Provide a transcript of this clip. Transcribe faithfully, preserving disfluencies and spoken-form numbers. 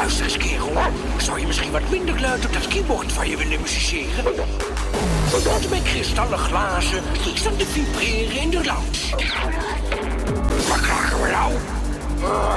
Luister eens, kerel. Zou je misschien wat minder luid op dat keyboard van je willen musiceren? Want mijn kristallen glazen die staan te vibreren in de lounge. Waar klagen we nou? Uh,